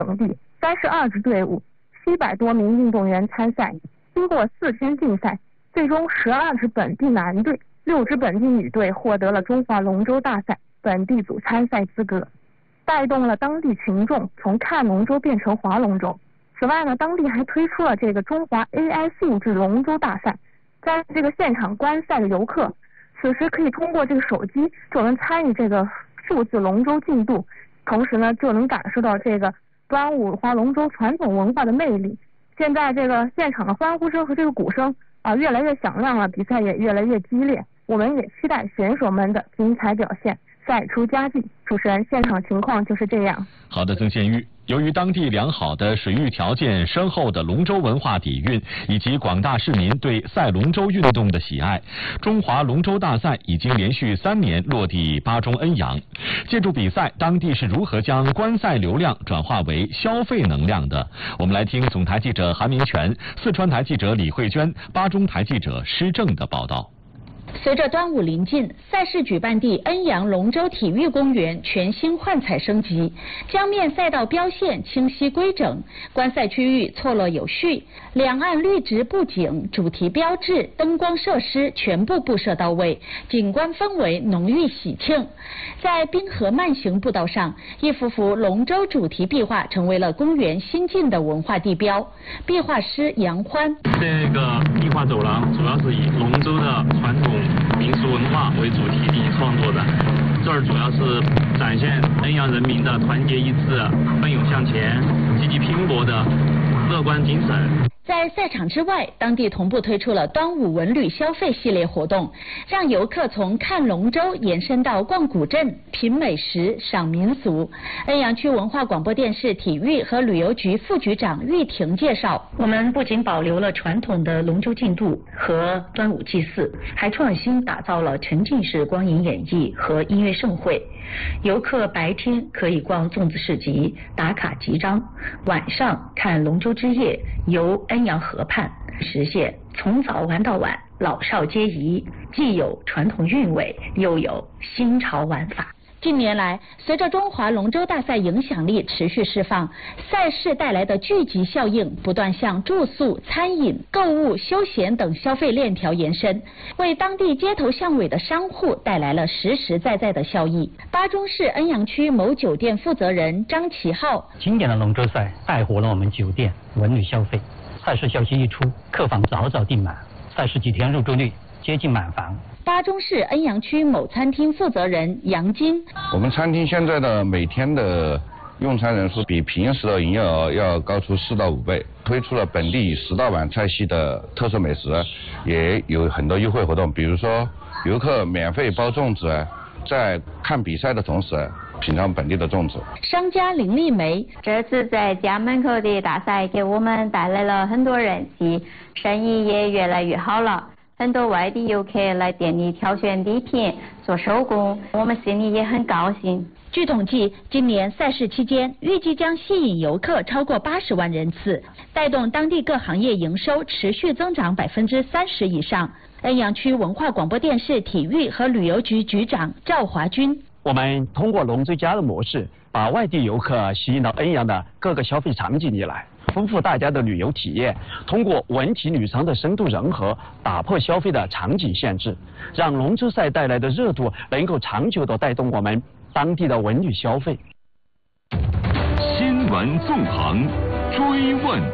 等地32支队伍，700多名运动员参赛。经过4天竞赛，最终12支本地男队、6支本地女队获得了中华龙舟大赛本地组参赛资格，带动了当地群众从看龙舟变成划龙舟。此外呢，当地还推出了这个中华 AI 素质龙舟大赛，在这个现场观赛的游客，此时可以通过这个手机就能参与这个数字龙舟竞渡，同时呢就能感受到这个端午划龙舟传统文化的魅力。现在这个现场的欢呼声和这个鼓声越来越响亮了，比赛也越来越激烈，我们也期待选手们的精彩表现，赛出佳绩。主持人，现场情况就是这样。 好的，曾宪玉。由于当地良好的水域条件、深厚的龙舟文化底蕴，以及广大市民对赛龙舟运动的喜爱，中华龙舟大赛已经连续3年落地巴中恩阳。借助比赛，当地是如何将观赛流量转化为消费能量的？我们来听总台记者韩明全、四川台记者李慧娟、巴中台记者施正的报道。 随着端午临近，赛事举办地恩阳龙舟体育公园全新焕彩升级，江面赛道标线清晰规整，观赛区域错落有序，两岸绿植布景、主题标志、灯光设施全部布设到位，景观氛围浓郁喜庆。在滨河慢行步道上，一幅幅龙舟主题壁画成为了公园新晋的文化地标。壁画师杨欢， 这个壁画走廊主要是以龙舟的传统民俗文化为主题地创作的，这儿主要是展现恩阳人民的团结一致、奋勇向前、积极拼搏的乐观精神。 在赛场之外，当地同步推出了端午文旅消费系列活动，让游客从看龙舟延伸到逛古镇、品美食、赏民俗。恩阳区文化广播电视体育和旅游局副局长玉婷介绍， 我们不仅保留了传统的龙舟竞渡和端午祭祀，还创新打造了沉浸式光影演绎和音乐盛会。游客白天可以逛粽子市集、打卡集章，晚上看龙舟之夜，游恩阳河畔，实现从早玩到晚，老少皆宜，既有传统韵味，又有新潮玩法。 近年来，随着中华龙舟大赛影响力持续释放，赛事带来的聚集效应不断向住宿、餐饮、购物、休闲等消费链条延伸，为当地街头巷尾的商户带来了实实在在的效益。巴中市恩阳区某酒店负责人张其浩， 今年的龙舟赛带活了我们酒店文旅消费，赛事消息一出，客房早早订满，赛事几天入住率接近满房。 巴中市恩阳区某餐厅负责人杨金， 我们餐厅现在的每天的用餐人数比平时的营业额要高出4到5倍，推出了本地10道碗菜系的特色美食，也有很多优惠活动，比如说游客免费包粽子，在看比赛的同时品尝本地的粽子。 商家林丽梅， 这次在家门口的大赛给我们带来了很多人气，生意也越来越好了。很多外地游客来店里挑选礼品、做手工，我们心里也很高兴。 据统计，今年赛事期间预计将吸引游客超过80万人次，带动当地各行业营收持续增长30%以上。恩阳区文化广播电视体育和旅游局局长赵华军， 我们通过龙舟家的模式，把外地游客吸引到恩阳的各个消费场景里来，丰富大家的旅游体验。通过文体旅商的深度融合，打破消费的场景限制，让龙舟赛带来的热度能够长久地带动我们当地的文旅消费。 新闻纵横，追问